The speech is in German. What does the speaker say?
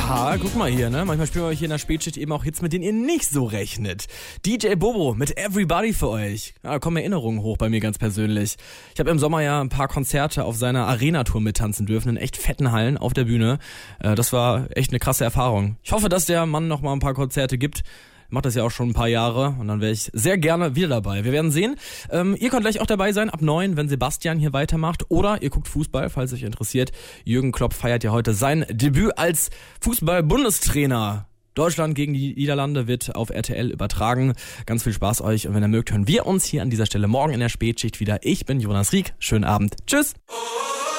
Ja, guck mal hier, ne? Manchmal spielen wir euch hier in der Spätschicht eben auch Hits, mit denen ihr nicht so rechnet. DJ Bobo mit Everybody für euch. Ja, da kommen Erinnerungen hoch bei mir ganz persönlich. Ich habe im Sommer ja ein paar Konzerte auf seiner Arena-Tour mittanzen dürfen, in echt fetten Hallen auf der Bühne. Das war echt eine krasse Erfahrung. Ich hoffe, dass der Mann noch mal ein paar Konzerte gibt. Macht das ja auch schon ein paar Jahre und dann wäre ich sehr gerne wieder dabei. Wir werden sehen. Ihr könnt gleich auch dabei sein, ab 9, wenn Sebastian hier weitermacht. Oder ihr guckt Fußball, falls euch interessiert. Jürgen Klopp feiert ja heute sein Debüt als Fußball-Bundestrainer. Deutschland gegen die Niederlande wird auf RTL übertragen. Ganz viel Spaß euch. Und wenn ihr mögt, hören wir uns hier an dieser Stelle morgen in der Spätschicht wieder. Ich bin Jonas Rieck. Schönen Abend. Tschüss.